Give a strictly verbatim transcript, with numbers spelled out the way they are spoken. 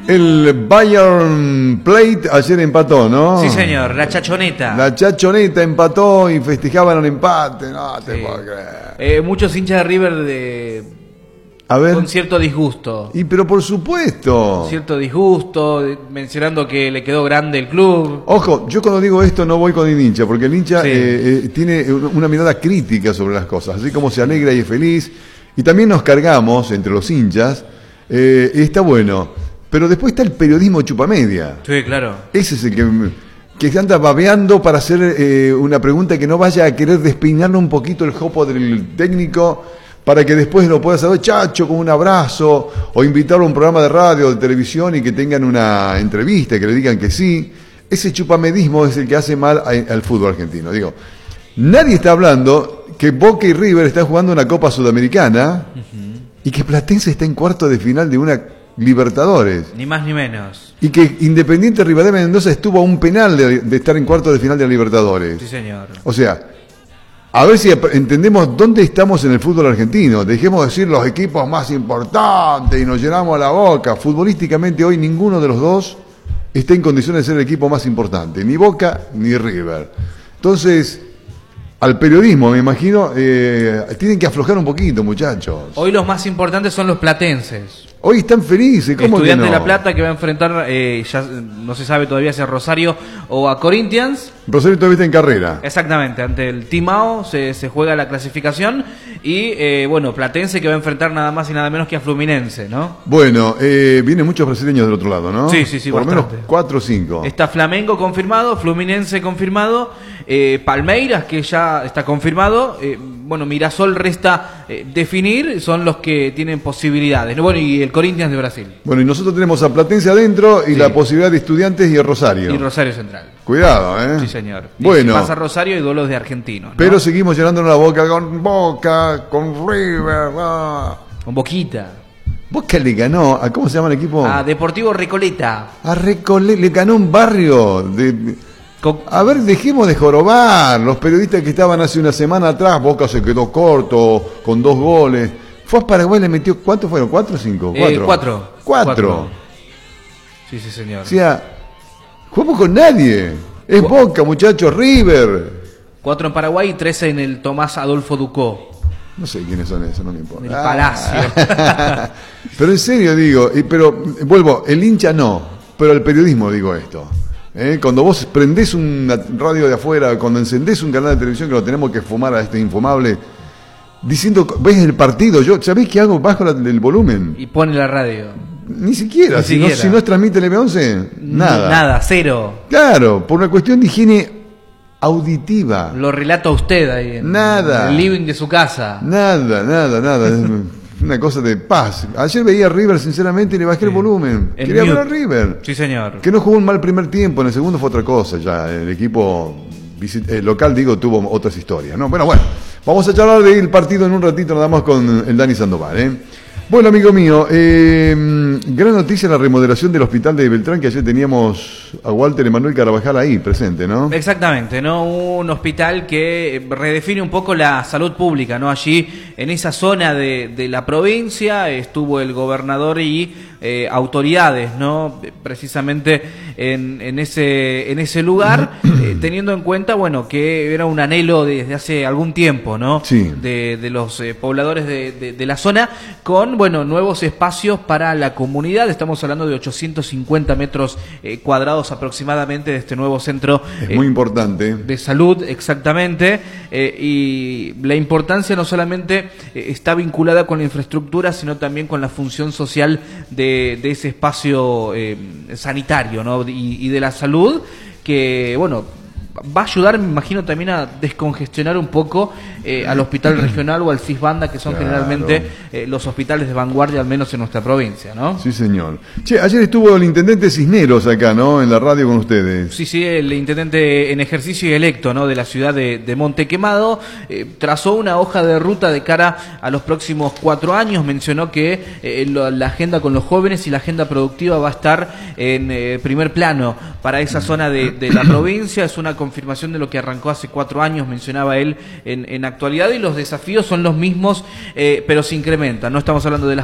El Bayern Plate ayer empató, ¿no? Sí, señor, la chachoneta. La chachoneta empató y festejaban el empate. No te Sí. puedo creer. Eh, muchos hinchas de River de... A ver. con cierto disgusto. Y pero por supuesto. Con cierto disgusto, de- mencionando que le quedó grande el club. Ojo, yo cuando digo esto no voy con el hincha, porque el hincha Sí. eh, eh, tiene una mirada crítica sobre las cosas, así como se alegra y es feliz. Y también nos cargamos entre los hinchas, eh, y está bueno. Pero después está el periodismo chupamedia. Sí, claro. Ese es el que, que se anda babeando para hacer eh, una pregunta que no vaya a querer despeinarle un poquito el jopo del técnico para que después lo pueda saber, chacho, con un abrazo, o invitarlo a un programa de radio o de televisión y que tengan una entrevista, que le digan que sí. Ese chupamedismo es el que hace mal a, al fútbol argentino. Digo, nadie está hablando que Boca y River están jugando una Copa Sudamericana uh-huh. y que Platense está en cuarto de final de una Libertadores. Ni más ni menos. Y que Independiente Rivadavia de Mendoza estuvo a un penal de, de estar en cuarto de final de la Libertadores. Sí, señor. O sea, a ver si entendemos dónde estamos en el fútbol argentino. Dejemos de decir los equipos más importantes y nos llenamos la boca. Futbolísticamente hoy ninguno de los dos está en condiciones de ser el equipo más importante. Ni Boca ni River. Entonces, al periodismo, me imagino, eh, tienen que aflojar un poquito, muchachos. Hoy los más importantes son los platenses. Hoy están felices, ¿cómo Estudiante que no? de La Plata que va a enfrentar, eh, ya no se sabe todavía si a Rosario o a Corinthians. Rosario todavía está en carrera. Exactamente, ante el Timao se, se juega la clasificación y, eh, bueno, Platense que va a enfrentar nada más y nada menos que a Fluminense, ¿no? Bueno, eh, vienen muchos brasileños del otro lado, ¿no? Sí, sí, sí, Por lo bastante. menos cuatro o cinco. Está Flamengo confirmado, Fluminense confirmado, eh, Palmeiras que ya está confirmado, eh, bueno, Mirasol resta eh, definir, son los que tienen posibilidades, ¿no? Bueno, y el Corinthians de Brasil. Bueno, y nosotros tenemos a Platense adentro y Sí. la posibilidad de Estudiantes y el Rosario. Y Rosario Central. Cuidado, ¿eh? Sí, señor. Y Bueno, si pasa Rosario y duelos de argentinos, ¿no? pero seguimos llenándonos la boca con Boca, con River. Ah. Con Boquita. Boca le ganó, ¿a cómo se llama el equipo? A Deportivo Recoleta. A Recole, le ganó un barrio. De, Con- a ver, dejemos de jorobar. Los periodistas que estaban hace una semana atrás, Boca se quedó corto, con dos goles. Fue a Paraguay, le metió, ¿cuántos fueron? ¿Cuatro o cinco? Eh, Cuatro. cuatro. Cuatro. Cuatro. Sí, sí, señor. O sea, jugamos con nadie. Es Boca, muchachos, River. Cuatro en Paraguay y trece en el Tomás Adolfo Ducó. No sé quiénes son esos, no me importa. Del Palacio. Ah. Pero en serio digo, y- pero vuelvo, el hincha no, pero el periodismo digo esto. ¿eh? Cuando vos prendés una radio de afuera, cuando encendés un canal de televisión que lo tenemos que fumar a este infumable, diciendo, ves el partido, yo, ¿sabés qué hago? Bajo la- el volumen. Y pone la radio. Ni siquiera, Ni si, No, siquiera. si no es transmite el M once, nada. Nada, cero. Claro, por una cuestión de higiene auditiva. Lo relata usted ahí en, Nada. en el living de su casa. Nada, nada, nada. Es una cosa de paz. Ayer veía a River, sinceramente, y le bajé Sí. el volumen. El Quería ver mute. a River. Sí, señor. Que no jugó un mal primer tiempo, en el segundo fue otra cosa ya. El equipo visit- eh, local, digo, tuvo otras historias, ¿no? Bueno, bueno, vamos a charlar del partido en un ratito nada más con el Dani Sandoval, ¿eh? Bueno, amigo mío, eh, gran noticia la remodelación del hospital de Beltrán, que ayer teníamos a Walter Emanuel Carabajal ahí presente, ¿no? Exactamente, ¿no? Un hospital que redefine un poco la salud pública, ¿no? Allí, en esa zona de, de la provincia, estuvo el gobernador y eh, autoridades, ¿no? Precisamente en, en, ese, en ese lugar, eh, teniendo en cuenta, bueno, que era un anhelo desde hace algún tiempo, ¿no? Sí. De, de los eh, pobladores de, de, de la zona, con, bueno, nuevos espacios para la comunidad. Estamos hablando de ochocientos cincuenta metros eh, cuadrados aproximadamente de este nuevo centro Es eh, muy importante. de salud, exactamente, eh, y la importancia no solamente eh, está vinculada con la infraestructura, sino también con la función social de, de ese espacio eh, sanitario, ¿no? y, y de la salud, que, bueno, va a ayudar, me imagino, también a descongestionar un poco eh, al hospital regional o al CISBANDA, que son Claro. generalmente eh, los hospitales de vanguardia, al menos en nuestra provincia, ¿no? Sí, señor. Che, ayer estuvo el intendente Cisneros acá, ¿no? En la radio con ustedes. Sí, sí, el intendente en ejercicio y electo, ¿no? De la ciudad de, de Monte Quemado, eh, trazó una hoja de ruta de cara a los próximos cuatro años. Mencionó que eh, lo- la agenda con los jóvenes y la agenda productiva va a estar en eh, primer plano para esa zona de, de la provincia. Es una confirmación de lo que arrancó hace cuatro años, mencionaba él en, en actualidad, y los desafíos son los mismos, eh, pero se incrementan. No estamos hablando de las